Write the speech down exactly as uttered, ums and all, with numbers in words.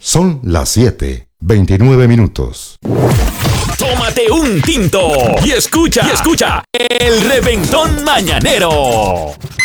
Son las siete, veintinueve minutos. Tómate un tinto y escucha, y escucha el Reventón Mañanero.